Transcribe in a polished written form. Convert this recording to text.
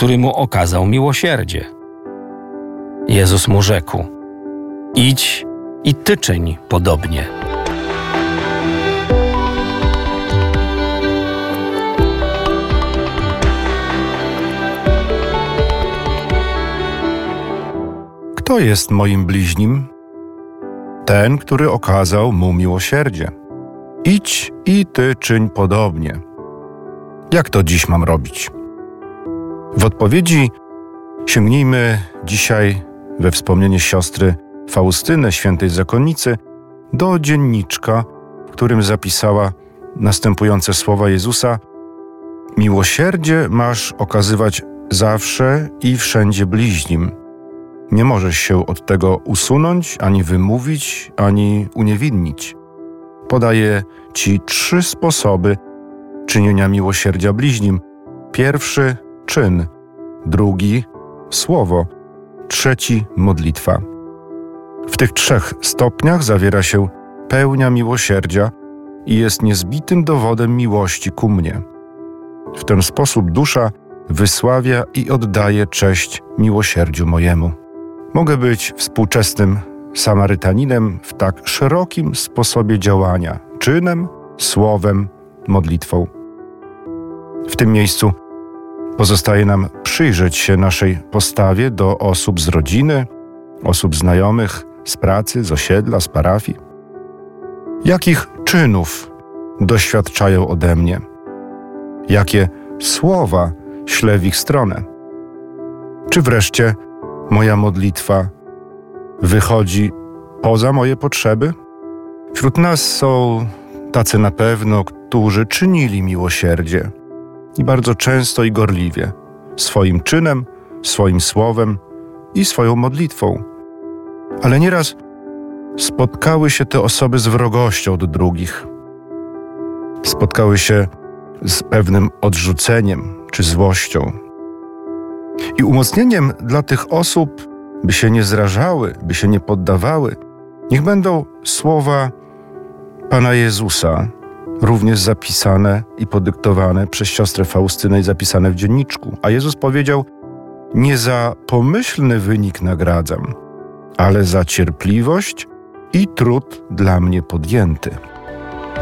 który mu okazał miłosierdzie. Jezus mu rzekł: idź i ty czyń podobnie. Kto jest moim bliźnim? Ten, który okazał mu miłosierdzie. Idź i ty czyń podobnie. Jak to dziś mam robić? W odpowiedzi sięgnijmy dzisiaj we wspomnienie siostry Faustyny, świętej zakonnicy, do dzienniczka, w którym zapisała następujące słowa Jezusa: miłosierdzie masz okazywać zawsze i wszędzie bliźnim. Nie możesz się od tego usunąć, ani wymówić, ani uniewinnić. Podaję ci 3 sposoby czynienia miłosierdzia bliźnim. Pierwszy – czyn, drugi – słowo, trzeci – modlitwa. W tych 3 stopniach zawiera się pełnia miłosierdzia i jest niezbitym dowodem miłości ku mnie. W ten sposób dusza wysławia i oddaje cześć miłosierdziu mojemu. Mogę być współczesnym Samarytaninem w tak szerokim sposobie działania – czynem, słowem, modlitwą. W tym miejscu pozostaje nam przyjrzeć się naszej postawie do osób z rodziny, osób znajomych, z pracy, z osiedla, z parafii. Jakich czynów doświadczają ode mnie? Jakie słowa ślę w ich stronę? Czy wreszcie moja modlitwa wychodzi poza moje potrzeby? Wśród nas są tacy na pewno, którzy czynili miłosierdzie i bardzo często i gorliwie, swoim czynem, swoim słowem i swoją modlitwą. Ale nieraz spotkały się te osoby z wrogością do drugich. Spotkały się z pewnym odrzuceniem czy złością. I umocnieniem dla tych osób, by się nie zrażały, by się nie poddawały, niech będą słowa Pana Jezusa, również zapisane i podyktowane przez siostrę Faustynę i zapisane w dzienniczku. A Jezus powiedział: nie za pomyślny wynik nagradzam, ale za cierpliwość i trud dla mnie podjęty.